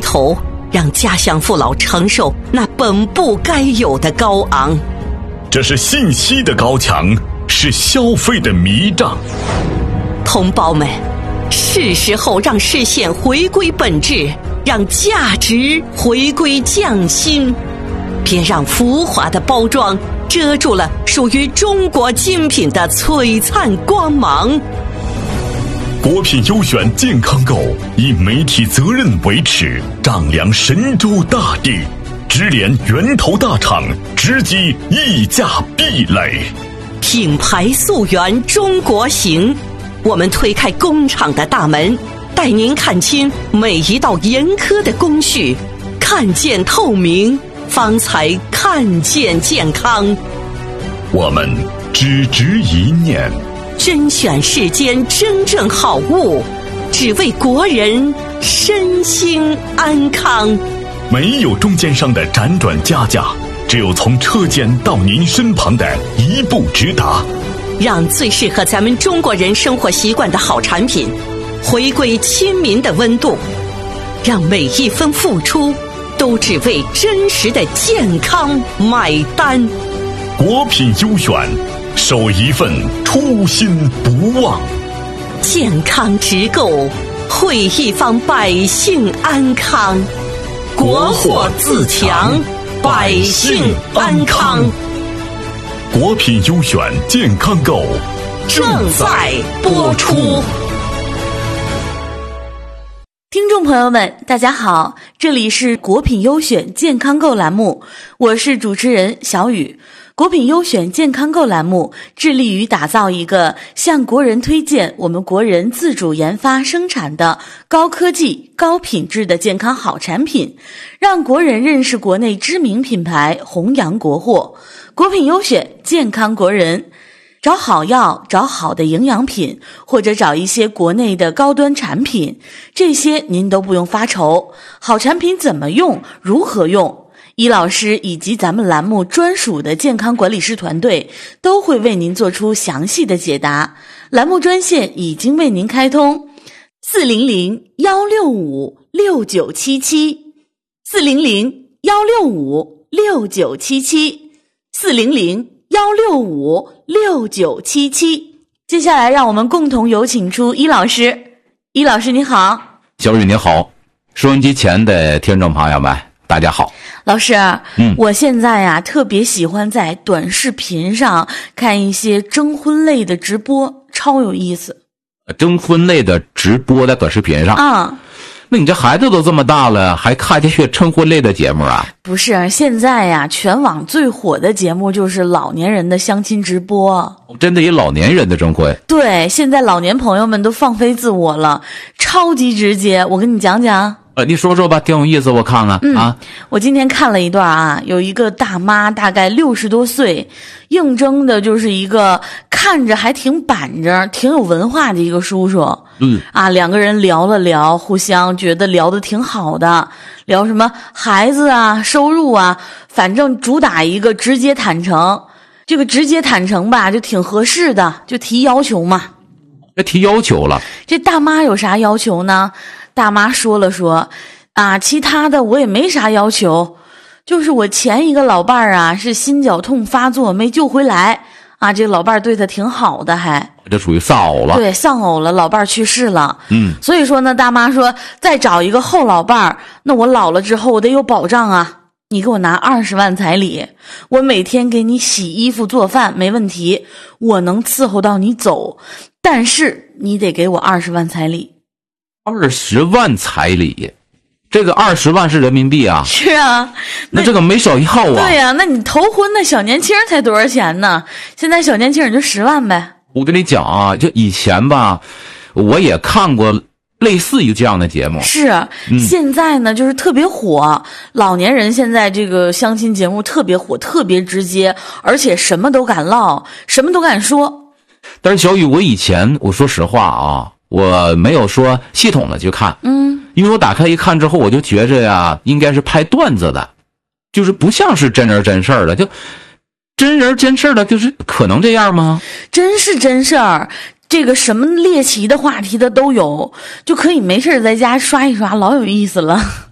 头，让家乡父老承受那本不该有的高昂。 这是信息的高墙，是消费的迷障。 同胞们，是时候让视线回归本质，让价值回归匠心，别让浮华的包装遮住了属于中国精品的璀璨光芒。 国品优选健康购以媒体责任为耻，丈量神州大地，直连源头大厂，直击溢价壁垒。 品牌溯源中国行，我们推开工厂的大门，带您看清每一道严苛的工序，看见透明，方才看见健康。 我们只执一念， 甄选世间真正好物，只为国人身心安康。 没有中间商的辗转加价，只有从车间到您身旁的一步直达。 让最适合咱们中国人生活习惯的好产品回归亲民的温度，让每一分付出都只为真实的健康买单。 国品优选，守一份初心不忘。 健康直购，惠一方百姓安康。国货自强，百姓安康。 国品优选健康购正在播出。 听众朋友们，大家好，这里是国品优选健康购栏目，我是主持人小雨。国品优选健康购栏目致力于打造一个向国人推荐我们国人自主研发生产的高科技、高品质的健康好产品，让国人认识国内知名品牌，弘扬国货。国品优选健康国人，找好药，找好的营养品，或者找一些国内的高端产品，这些您都不用发愁。好产品怎么用，如何用，伊老师以及咱们栏目专属的健康管理师团队都会为您做出详细的解答。栏目专线已经为您开通，400-165-6977 400-165-6977 400-165-6977。接下来让我们共同有请出伊老师。伊老师你好。 小雨你好，收音机前的听众朋友们大家好。 老师，我现在呀特别喜欢在短视频上看一些征婚类的直播，超有意思。 征婚类的直播在短视频上啊？那你这孩子都这么大了，还看这些征婚类的节目啊？ 不是，现在呀全网最火的节目就是老年人的相亲直播。 真的有老年人的征婚？ 对，现在老年朋友们都放飞自我了，超级直接。我跟你讲讲。 你说说吧，挺有意思，我看看啊。 我今天看了一段啊，有一个大妈大概60多岁，应征的就是一个看着还挺板正、挺有文化的一个叔叔。两个人聊了聊，互相觉得聊得挺好的，聊什么孩子啊、收入啊，反正主打一个直接坦诚。这个直接坦诚吧，就挺合适的，就提要求嘛。 这提要求了？这大妈有啥要求呢？大妈说了说其他的我也没啥要求，就是我前一个老伴儿啊是心绞痛发作没救回来这个老伴儿对他挺好的，还这属于丧偶了。 对，丧偶了，老伴儿去世了。所以说呢，大妈说再找一个后老伴儿，那我老了之后我得有保障啊，你给我拿20万彩礼，我每天给你洗衣服做饭没问题，我能伺候到你走，但是你得给我20万彩礼。 20万彩礼，这个20万是人民币啊？ 是啊， 那这个没少要啊。 对呀，那你头婚的小年轻才多少钱呢？现在小年轻人就10万呗。 我跟你讲啊，就以前吧，我也看过类似于这样的节目。 是，现在呢就是特别火，老年人现在这个相亲节目特别火，特别直接，而且什么都敢唠，什么都敢说。 但是小雨，我以前我说实话啊，我没有说系统的去看，因为我打开一看之后，我就觉着呀，应该是拍段子的，就是不像是真人真事儿的，就真人真事儿的，就是可能这样吗？ 真是真事儿，这个什么猎奇的话题的都有，就可以没事在家刷一刷，老有意思了。